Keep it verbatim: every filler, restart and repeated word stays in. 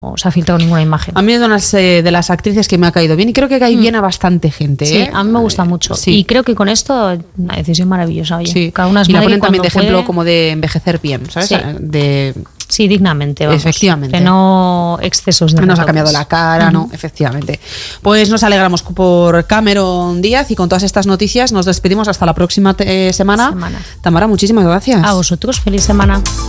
se ha filtrado ninguna imagen. A mí es una de las actrices que me ha caído bien y creo que cae mm. bien a bastante gente. Sí, ¿eh? a mí me gusta mucho. Sí. Y creo que con esto, una decisión maravillosa. Oye. Sí. Cada una es y la ponen también de puede. ejemplo como de envejecer bien, ¿sabes? Sí. De... Sí, dignamente. Vamos. Efectivamente. Que no excesos de no nos ha cambiado la cara, uh-huh. no, efectivamente. Pues nos alegramos por Cameron Díaz y con todas estas noticias nos despedimos hasta la próxima te- semana. semana. Tamara, muchísimas gracias. A vosotros, feliz semana.